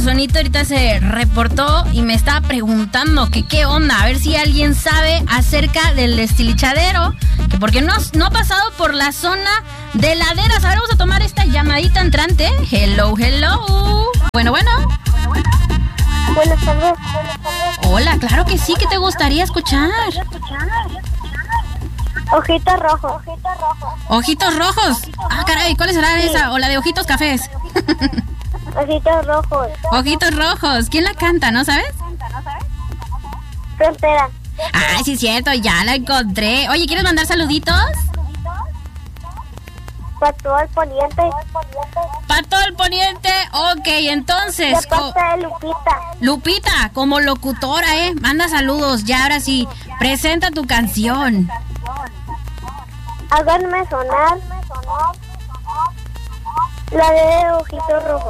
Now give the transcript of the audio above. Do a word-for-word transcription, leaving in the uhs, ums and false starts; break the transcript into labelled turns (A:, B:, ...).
A: corazonito ahorita se reportó y me estaba preguntando que qué onda, a ver si alguien sabe acerca del destilichadero, que porque no, no ha pasado por la zona de laderas. A ver, vamos a tomar esta llamadita entrante. Hello, hello. Bueno, bueno.
B: Buenas tardes.
A: Hola, claro que sí, ¿qué te gustaría escuchar?
B: Ojitos rojos.
A: Ojitos rojos. Ah, caray, ¿cuáles serán
B: Sí.
A: esa? O la de ojitos cafés.
B: Ojitos rojos.
A: Ojitos rojos. ¿Quién la canta, no sabes?
B: Frontera.
A: Ay, sí es cierto, ya la encontré. Oye, ¿quieres mandar saluditos?
B: Para todo el poniente.
A: Para todo el poniente. Ok, entonces.
B: De parte de Lupita.
A: Lupita, como locutora, ¿eh? Manda saludos. Ya, ahora sí, presenta tu canción.
B: Háganme sonar. La de Ojitos Rojos.